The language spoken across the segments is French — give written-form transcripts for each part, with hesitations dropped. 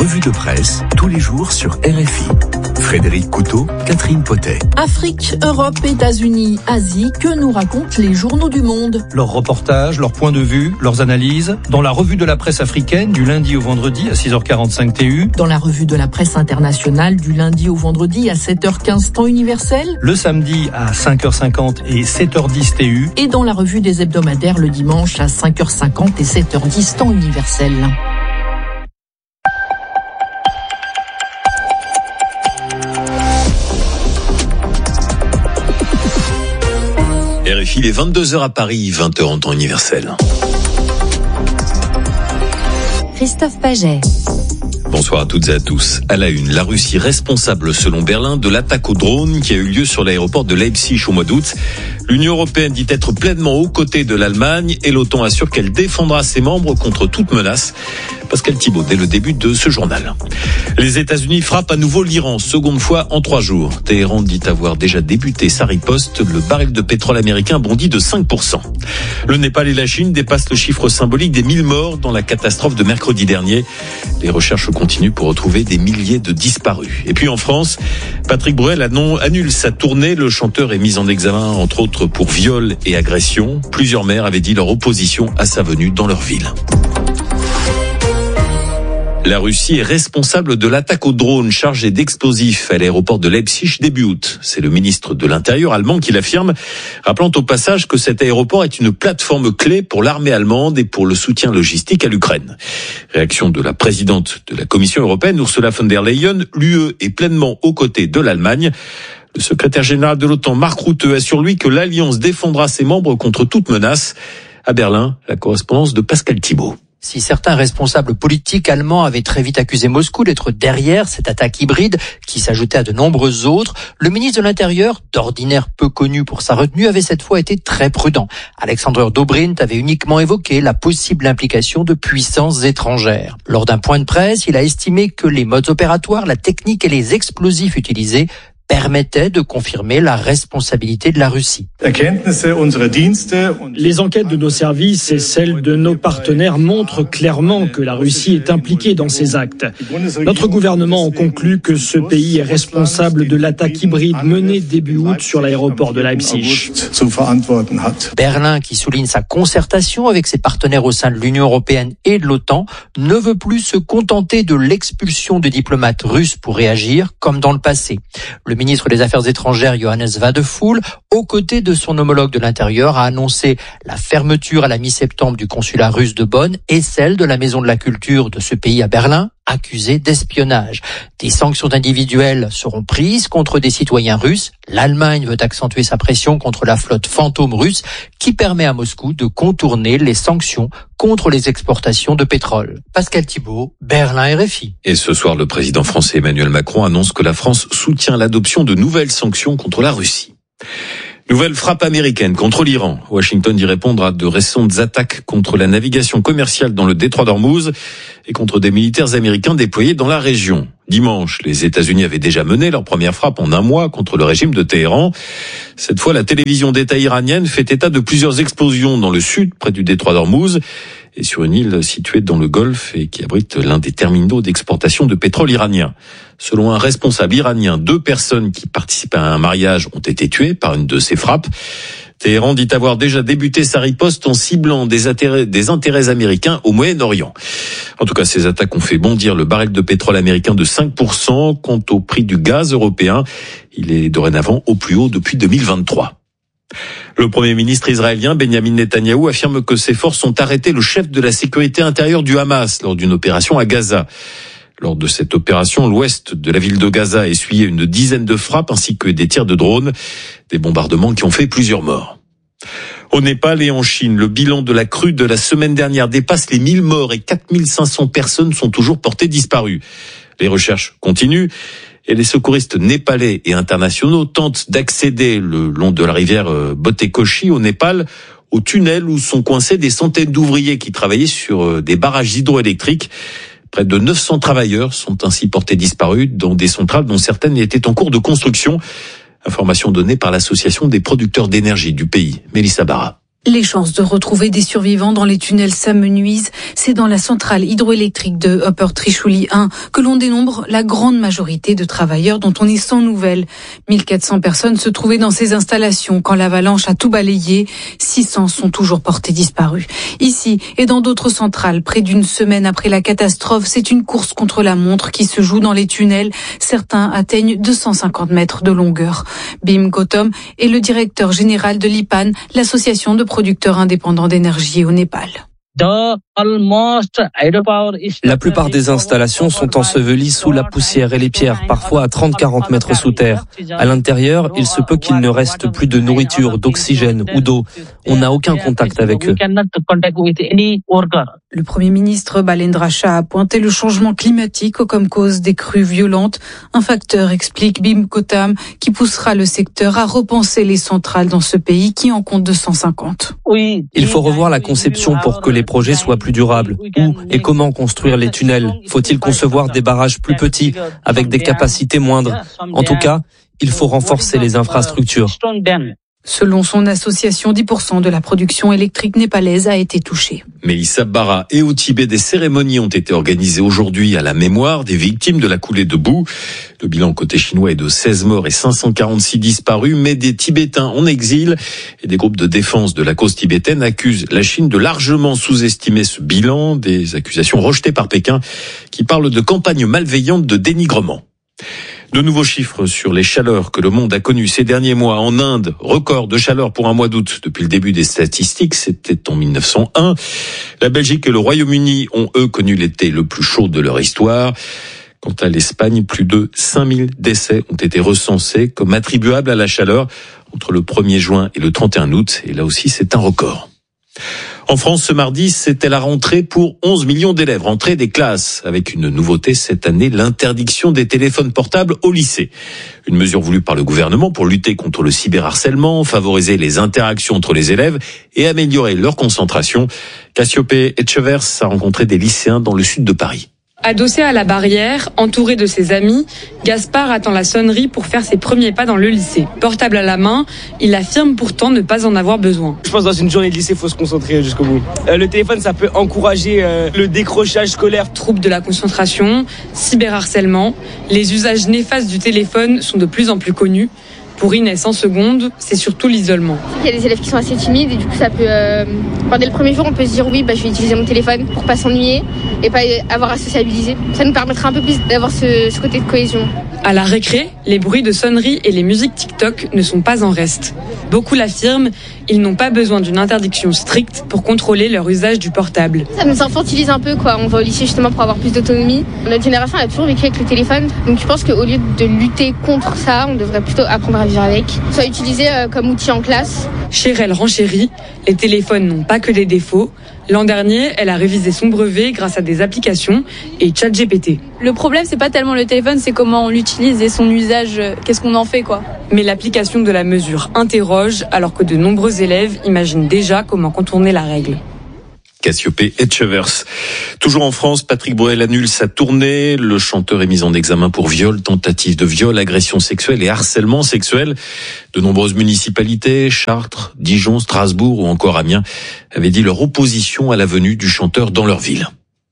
revue de presse, tous les jours sur RFI. Frédéric Couteau, Catherine Potet. Afrique, Europe, États-Unis, Asie, que nous racontent les journaux du monde? Leurs reportages, leurs points de vue, leurs analyses, dans la revue de la presse africaine du lundi au vendredi à 6h45 TU. Dans la revue de la presse internationale du lundi au vendredi à 7h15 temps universel. Le samedi à 5h50 et 7h10 TU. Et dans la revue des hebdomadaires le dimanche à 5h50 et 7h10 temps universel. RFI, il est 22h à Paris, 20h en temps universel. Christophe Paget. Bonsoir à toutes et à tous. À la une, la Russie responsable selon Berlin de l'attaque au drone qui a eu lieu sur l'aéroport de Leipzig au mois d'août. L'Union européenne dit être pleinement aux côtés de l'Allemagne et l'OTAN assure qu'elle défendra ses membres contre toute menace. Pascal Thibault, dès le début de ce journal. Les États-Unis frappent à nouveau l'Iran, seconde fois en 3 jours. Téhéran dit avoir déjà débuté sa riposte. Le baril de pétrole américain bondit de 5%. Le Népal et la Chine dépassent le chiffre symbolique des 1000 morts dans la catastrophe de mercredi dernier. Les recherches continuent pour retrouver des milliers de disparus. Et puis en France, Patrick Bruel annule sa tournée. Le chanteur est mis en examen, entre autres, pour viol et agression. Plusieurs maires avaient dit leur opposition à sa venue dans leur ville. La Russie est responsable de l'attaque au drone chargé d'explosifs à l'aéroport de Leipzig début août. C'est le ministre de l'Intérieur allemand qui l'affirme, rappelant au passage que cet aéroport est une plateforme clé pour l'armée allemande et pour le soutien logistique à l'Ukraine. Réaction de la présidente de la Commission européenne, Ursula von der Leyen, l'UE est pleinement aux côtés de l'Allemagne. Le secrétaire général de l'OTAN, Mark Rutte, assure lui que l'Alliance défendra ses membres contre toute menace. À Berlin, la correspondance de Pascal Thibault. Si certains responsables politiques allemands avaient très vite accusé Moscou d'être derrière cette attaque hybride qui s'ajoutait à de nombreuses autres, le ministre de l'Intérieur, d'ordinaire peu connu pour sa retenue, avait cette fois été très prudent. Alexander Dobrindt avait uniquement évoqué la possible implication de puissances étrangères. Lors d'un point de presse, il a estimé que les modes opératoires, la technique et les explosifs utilisés permettait de confirmer la responsabilité de la Russie. Les enquêtes de nos services et celles de nos partenaires montrent clairement que la Russie est impliquée dans ces actes. Notre gouvernement en conclut que ce pays est responsable de l'attaque hybride menée début août sur l'aéroport de Leipzig. Berlin, qui souligne sa concertation avec ses partenaires au sein de l'Union européenne et de l'OTAN, ne veut plus se contenter de l'expulsion de diplomates russes pour réagir comme dans le passé. Le ministre des Affaires étrangères Johannes Wadephul, aux côtés de son homologue de l'Intérieur, a annoncé la fermeture à la mi-septembre du consulat russe de Bonn et celle de la Maison de la Culture de ce pays à Berlin, accusée d'espionnage. Des sanctions individuelles seront prises contre des citoyens russes. L'Allemagne veut accentuer sa pression contre la flotte fantôme russe qui permet à Moscou de contourner les sanctions contre les exportations de pétrole. Pascal Thibault, Berlin, RFI. Et ce soir, le président français Emmanuel Macron annonce que la France soutient l'adoption de nouvelles sanctions contre la Russie. Nouvelle frappe américaine contre l'Iran. Washington dit répondre à de récentes attaques contre la navigation commerciale dans le détroit d'Ormuz et contre des militaires américains déployés dans la région. Dimanche, les États-Unis avaient déjà mené leur première frappe en un mois contre le régime de Téhéran. Cette fois, la télévision d'État iranienne fait état de plusieurs explosions dans le sud, près du détroit d'Ormuz, et sur une île située dans le Golfe et qui abrite l'un des terminaux d'exportation de pétrole iranien. Selon un responsable iranien, 2 personnes qui participaient à un mariage ont été tuées par une de ces frappes. Téhéran dit avoir déjà débuté sa riposte en ciblant des intérêts américains au Moyen-Orient. En tout cas, ces attaques ont fait bondir le baril de pétrole américain de 5%. Quant au prix du gaz européen, il est dorénavant au plus haut depuis 2023. Le Premier ministre israélien Benjamin Netanyahou affirme que ses forces ont arrêté le chef de la sécurité intérieure du Hamas lors d'une opération à Gaza. Lors de cette opération, l'ouest de la ville de Gaza a essuyé une dizaine de frappes ainsi que des tirs de drones, des bombardements qui ont fait plusieurs morts. Au Népal et en Chine, le bilan de la crue de la semaine dernière dépasse les 1000 morts et 4500 personnes sont toujours portées disparues. Les recherches continuent et les secouristes népalais et internationaux tentent d'accéder le long de la rivière Botekoshi au Népal au tunnel où sont coincés des centaines d'ouvriers qui travaillaient sur des barrages hydroélectriques. Près de 900 travailleurs sont ainsi portés disparus dans des centrales dont certaines étaient en cours de construction. Information donnée par l'Association des producteurs d'énergie du pays, Mélissa Barra. Les chances de retrouver des survivants dans les tunnels s'amenuisent. C'est dans la centrale hydroélectrique de Upper Trishuli 1 que l'on dénombre la grande majorité de travailleurs dont on est sans nouvelles. 1400 personnes se trouvaient dans ces installations quand l'avalanche a tout balayé. 600 sont toujours portés disparus. Ici et dans d'autres centrales, près d'une semaine après la catastrophe, c'est une course contre la montre qui se joue dans les tunnels. Certains atteignent 250 mètres de longueur. Bim Gautam est le directeur général de l'IPAN, l'association de producteurs indépendants d'énergie au Népal. La plupart des installations sont ensevelies sous la poussière et les pierres, parfois à 30-40 mètres sous terre. À l'intérieur, il se peut qu'il ne reste plus de nourriture, d'oxygène ou d'eau. On n'a aucun contact avec eux. Le Premier ministre Balendra Shah a pointé le changement climatique comme cause des crues violentes. Un facteur, explique Bim Gautam, qui poussera le secteur à repenser les centrales dans ce pays qui en compte 250. Il faut revoir la conception pour que les projets soient plus durables. Où et comment construire les tunnels? Faut-il concevoir des barrages plus petits, avec des capacités moindres? En tout cas, il faut renforcer les infrastructures. Selon son association, 10% de la production électrique népalaise a été touchée. Mélissa Barra, et au Tibet, des cérémonies ont été organisées aujourd'hui à la mémoire des victimes de la coulée de boue. Le bilan côté chinois est de 16 morts et 546 disparus, mais des Tibétains en exil et des groupes de défense de la cause tibétaine accusent la Chine de largement sous-estimer ce bilan, des accusations rejetées par Pékin qui parlent de campagne malveillante de dénigrement. De nouveaux chiffres sur les chaleurs que le monde a connues ces derniers mois. En Inde, record de chaleur pour un mois d'août depuis le début des statistiques, c'était en 1901. La Belgique et le Royaume-Uni ont, eux, connu l'été le plus chaud de leur histoire. Quant à l'Espagne, plus de 5000 décès ont été recensés comme attribuables à la chaleur entre le 1er juin et le 31 août. Et là aussi, c'est un record. En France, ce mardi, c'était la rentrée pour 11 millions d'élèves, rentrée des classes, avec une nouveauté cette année, l'interdiction des téléphones portables au lycée. Une mesure voulue par le gouvernement pour lutter contre le cyberharcèlement, favoriser les interactions entre les élèves et améliorer leur concentration. Cassiopée Etchevers a rencontré des lycéens dans le sud de Paris. Adossé à la barrière, entouré de ses amis, Gaspard attend la sonnerie pour faire ses premiers pas dans le lycée. Portable à la main, il affirme pourtant ne pas en avoir besoin. Je pense que dans une journée de lycée, il faut se concentrer jusqu'au bout. Le téléphone, ça peut encourager le décrochage scolaire. Troubles de la concentration, cyberharcèlement, les usages néfastes du téléphone sont de plus en plus connus. Pour Inès, en seconde, c'est surtout l'isolement. Il y a des élèves qui sont assez timides et du coup ça peut... dès le premier jour, on peut se dire oui, je vais utiliser mon téléphone pour pas s'ennuyer et pas avoir à sociabiliser. Ça nous permettra un peu plus d'avoir ce côté de cohésion. À la récré, les bruits de sonnerie et les musiques TikTok ne sont pas en reste. Beaucoup l'affirment, ils n'ont pas besoin d'une interdiction stricte pour contrôler leur usage du portable. Ça nous infantilise un peu, quoi. On va au lycée justement pour avoir plus d'autonomie. Notre génération a toujours vécu avec le téléphone, donc je pense qu'au lieu de lutter contre ça, on devrait plutôt apprendre à vivre avec. Soit utilisé comme outil en classe. Chérelle renchérit, les téléphones n'ont pas que des défauts. L'an dernier, elle a révisé son brevet grâce à des applications et ChatGPT. Le problème, c'est pas tellement le téléphone, c'est comment on l'utilise et son usage, qu'est-ce qu'on en fait, quoi. Mais l'application de la mesure interroge, alors que de nombreux élèves imaginent déjà comment contourner la règle. Cassiopée Etchevers. Toujours en France, Patrick Bruel annule sa tournée. Le chanteur est mis en examen pour viol, tentative de viol, agression sexuelle et harcèlement sexuel. De nombreuses municipalités, Chartres, Dijon, Strasbourg ou encore Amiens, avaient dit leur opposition à la venue du chanteur dans leur ville.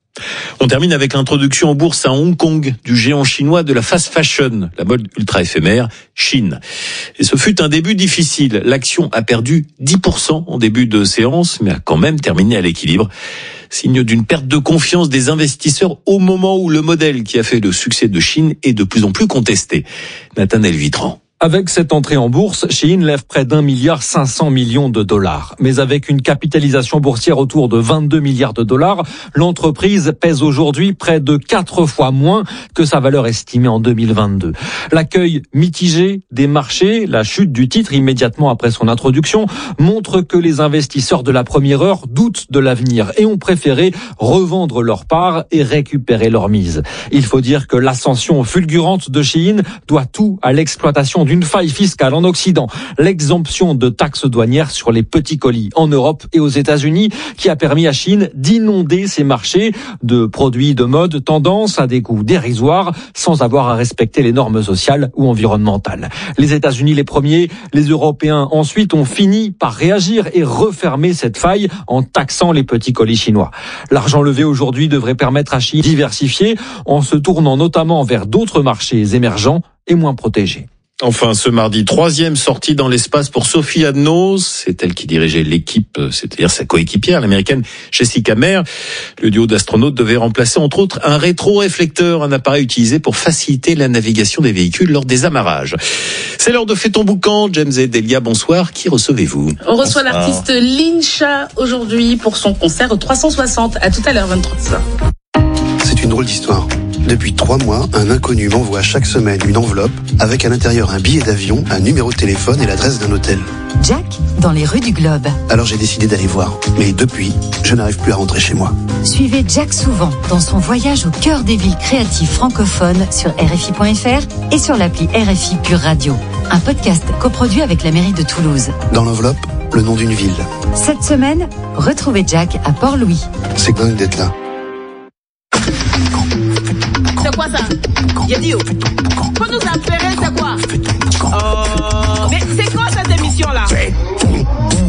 On termine avec l'introduction en bourse à Hong Kong du géant chinois de la fast fashion, la mode ultra éphémère, Shein. Et ce fut un début difficile. L'action a perdu 10% en début de séance, mais a quand même terminé à l'équilibre. Signe d'une perte de confiance des investisseurs au moment où le modèle qui a fait le succès de Shein est de plus en plus contesté. Nathanaël Vitran. Avec cette entrée en bourse, Shein lève près d'1,5 milliard de dollars. Mais avec une capitalisation boursière autour de 22 milliards de dollars, l'entreprise pèse aujourd'hui près de 4 fois moins que sa valeur estimée en 2022. L'accueil mitigé des marchés, la chute du titre immédiatement après son introduction, montre que les investisseurs de la première heure doutent de l'avenir et ont préféré revendre leur part et récupérer leur mise. Il faut dire que l'ascension fulgurante de Shein doit tout à l'exploitation d'une d'une faille fiscale en Occident. L'exemption de taxes douanières sur les petits colis en Europe et aux États-Unis qui a permis à Chine d'inonder ses marchés de produits de mode tendance à des coûts dérisoires sans avoir à respecter les normes sociales ou environnementales. Les États-Unis les premiers, les Européens ensuite ont fini par réagir et refermer cette faille en taxant les petits colis chinois. L'argent levé aujourd'hui devrait permettre à Chine de diversifier en se tournant notamment vers d'autres marchés émergents et moins protégés. Enfin, ce mardi, 3e sortie dans l'espace pour Sophie Adnos. C'est elle qui dirigeait l'équipe, c'est-à-dire sa coéquipière, l'américaine Jessica Meir. Le duo d'astronautes devait remplacer, entre autres, un rétroréflecteur, un appareil utilisé pour faciliter la navigation des véhicules lors des amarrages. C'est l'heure de Fais ton boucan. James et Delia, bonsoir. Qui recevez-vous? On reçoit l'artiste Lincha aujourd'hui pour son concert 360. À tout à l'heure, 23h. C'est une drôle d'histoire. Depuis 3 mois, un inconnu m'envoie chaque semaine une enveloppe avec à l'intérieur un billet d'avion, un numéro de téléphone et l'adresse d'un hôtel. Jack, dans les rues du Globe. Alors j'ai décidé d'aller voir. Mais depuis, je n'arrive plus à rentrer chez moi. Suivez Jack souvent dans son voyage au cœur des villes créatives francophones sur RFI.fr et sur l'appli RFI Pure Radio. Un podcast coproduit avec la mairie de Toulouse. Dans l'enveloppe, le nom d'une ville. Cette semaine, retrouvez Jack à Port-Louis. C'est dingue d'être là. C'est quoi ça? J'ai dit, faut nous appeler